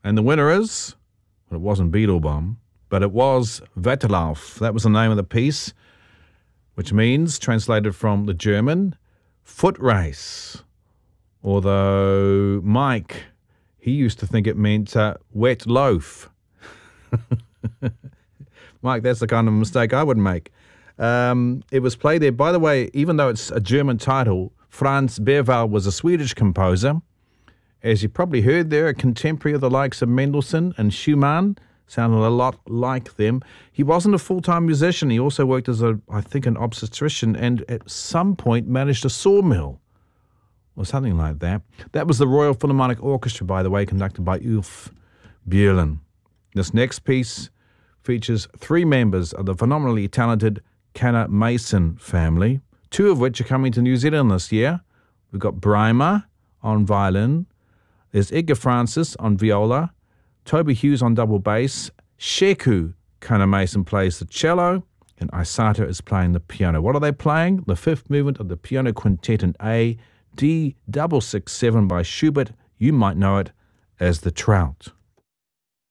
And the winner is, well, it wasn't Beetlebum, but it was Wettlauf. That was the name of the piece, which means, translated from the German, foot race. Although Mike, he used to think it meant wet loaf. Mike, that's the kind of mistake I would make. It was played there. By the way, even though it's a German title, Franz Berwald was a Swedish composer. As you probably heard there, a contemporary of the likes of Mendelssohn and Schumann. Sounded a lot like them. He wasn't a full-time musician. He also worked as, an obstetrician and at some point managed a sawmill or something like that. That was the Royal Philharmonic Orchestra, by the way, conducted by Ulf Björlin. This next piece features 3 members of the phenomenally talented Canna Mason family, 2 of which are coming to New Zealand this year. We've got Breimer on violin. There's Edgar Francis on viola, Toby Hughes on double bass, Sheku Canna Mason plays the cello, and Isato is playing the piano. What are they playing? The 5th movement of the Piano Quintet in A, D 667 by Schubert. You might know it as the Trout.